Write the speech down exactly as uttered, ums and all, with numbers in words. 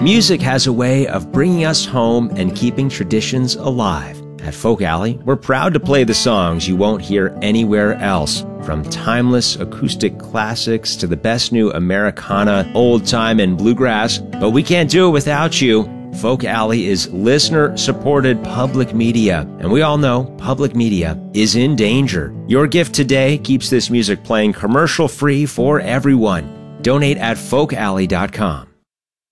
Music has a way of bringing us home and keeping traditions alive. At Folk Alley, we're proud to play the songs you won't hear anywhere else, from timeless acoustic classics to the best new Americana, old time, and bluegrass. But we can't do it without you. Folk Alley is listener-supported public media, and we all know public media is in danger. Your gift today keeps this music playing commercial-free for everyone. Donate at folk alley dot com.